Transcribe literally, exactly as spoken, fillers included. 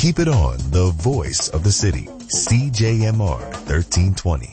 Keep it on the voice of the city, C J M R thirteen twenty.